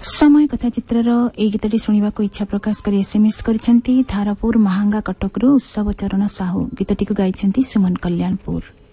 समय कथा चित्रर ए गीतटी शुणिबाको इच्छा प्रकाश करी एसएमएस करिसेंती धारपुर महांगा कटकरू उत्सव चरण साहू गीतटी को गाइछंती सुमन कल्याणपुर।